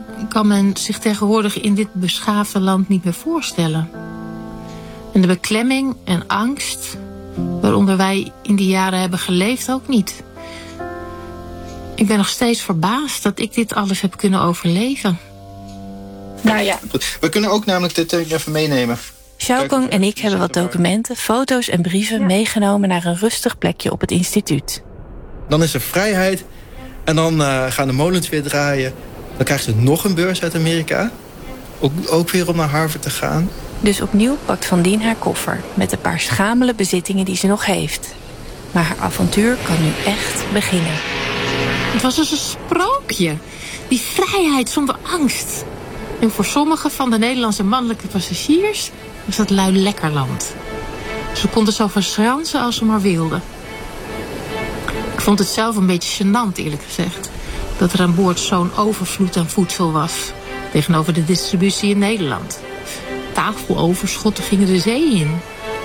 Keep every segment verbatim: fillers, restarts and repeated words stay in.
kan men zich tegenwoordig in dit beschaafde land niet meer voorstellen. En de beklemming en angst waaronder wij in die jaren hebben geleefd ook niet. Ik ben nog steeds verbaasd dat ik dit alles heb kunnen overleven. Nou ja. We kunnen ook namelijk dit even meenemen. Xiaokong en ik hebben wat documenten, foto's en brieven ja. meegenomen naar een rustig plekje op het instituut. Dan is er vrijheid en dan uh, gaan de molens weer draaien. Dan krijgt ze nog een beurs uit Amerika. Ook, ook weer om naar Harvard te gaan. Dus opnieuw pakt Van Dien haar koffer met een paar schamele bezittingen die ze nog heeft. Maar haar avontuur kan nu echt beginnen. Het was dus een sprookje. Die vrijheid zonder angst. En voor sommige van de Nederlandse mannelijke passagiers was dat lui lekker land. Ze konden zo verschransen als ze maar wilden. Ik vond het zelf een beetje gênant, eerlijk gezegd, dat er aan boord zo'n overvloed aan voedsel was tegenover de distributie in Nederland. Tafeloverschotten gingen de zee in.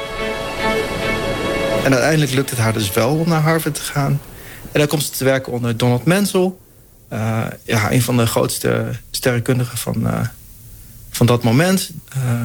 En uiteindelijk lukt het haar dus wel om naar Harvard te gaan. En dan komt ze te werken onder Donald Menzel. Uh, ja, een van de grootste sterrenkundigen van, uh, van dat moment. Uh...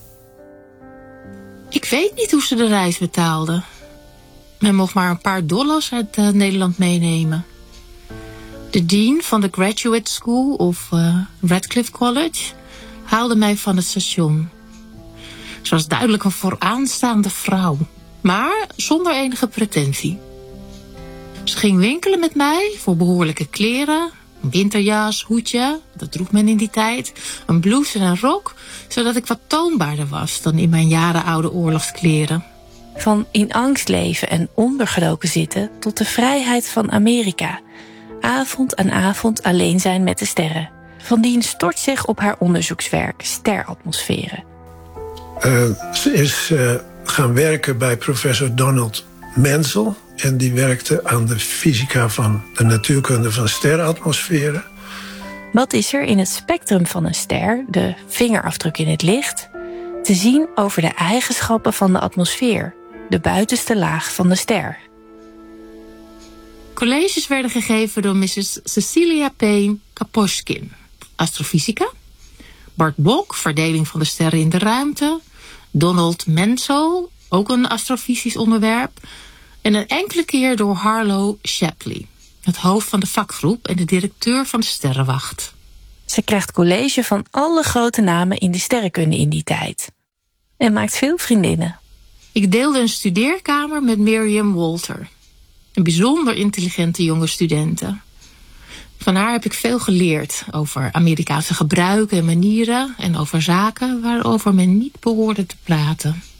Ik weet niet hoe ze de reis betaalde. Men mocht maar een paar dollars uit uh, Nederland meenemen. De dean van de Graduate School of uh, Radcliffe College haalde mij van het station. Ze was duidelijk een vooraanstaande vrouw, maar zonder enige pretentie. Ze ging winkelen met mij voor behoorlijke kleren, een winterjas, hoedje, dat droeg men in die tijd, een blouse en een rok, zodat ik wat toonbaarder was dan in mijn jarenoude oorlogskleren. Van in angst leven en ondergedoken zitten tot de vrijheid van Amerika. Avond aan avond alleen zijn met de sterren. Van Dien stort zich op haar onderzoekswerk, steratmosferen. Uh, ze is uh, gaan werken bij professor Donald Menzel. En die werkte aan de fysica van de natuurkunde van sterrenatmosferen. Wat is er in het spectrum van een ster, de vingerafdruk in het licht, te zien over de eigenschappen van de atmosfeer, de buitenste laag van de ster? Colleges werden gegeven door missus Cecilia Payne Kaposchkin, astrofysica. Bart Bok, verdeling van de sterren in de ruimte. Donald Menzel, ook een astrofysisch onderwerp. En een enkele keer door Harlow Shapley, het hoofd van de vakgroep en de directeur van de Sterrenwacht. Ze krijgt college van alle grote namen in de sterrenkunde in die tijd. En maakt veel vriendinnen. Ik deelde een studeerkamer met Miriam Walter. Een bijzonder intelligente jonge studente. Van haar heb ik veel geleerd over Amerikaanse gebruiken en manieren en over zaken waarover men niet behoorde te praten.